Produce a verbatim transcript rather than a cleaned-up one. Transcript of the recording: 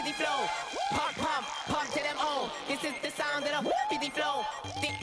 fifty flow. Pump, pump, pump to them all. This is the sound of the fifty flow.